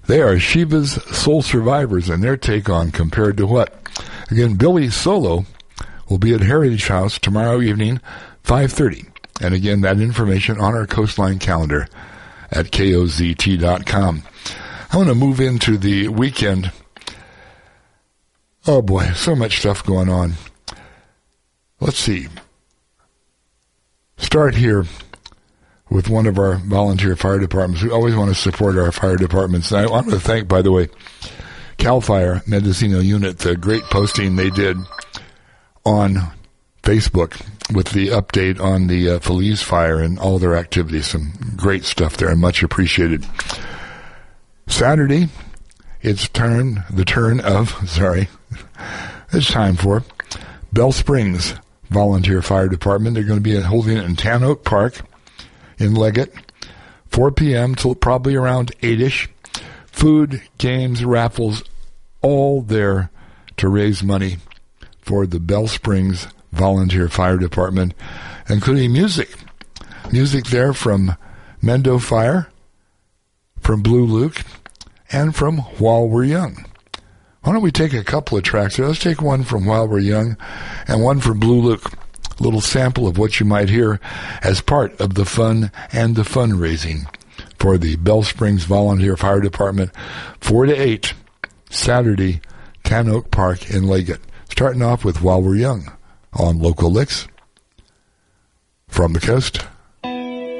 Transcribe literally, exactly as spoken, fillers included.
They are Shiva's sole survivors, and their take on Compared to What. Again, Billy Solo will be at Heritage House tomorrow evening, five thirty. And again, that information on our Coastline calendar at K O Z T dot com. I want to move into the weekend. Oh boy, so much stuff going on. Let's see. Start here with one of our volunteer fire departments. We always want to support our fire departments. And I want to thank, by the way, CAL FIRE Mendocino Unit, the great posting they did on Facebook with the update on the uh, Feliz fire and all their activities. Some great stuff there and much appreciated. Saturday, it's turn, the turn of, sorry, it's time for Bell Springs Volunteer Fire Department. They're going to be holding it in Tan Oak Park in Leggett, four p.m. till probably around eight-ish. Food, games, raffles, all there to raise money for the Bell Springs Volunteer Fire Department, including music. Music there from Mendo Fire, from Blue Luke, and from While We're Young. Why don't we take a couple of tracks here? Let's take one from While We're Young and one from Blue Luke. A little sample of what you might hear as part of the fun and the fundraising for the Bell Springs Volunteer Fire Department, four to eight, Saturday, Tan Oak Park in Leggett. Starting off with While We're Young on Local Licks from the coast.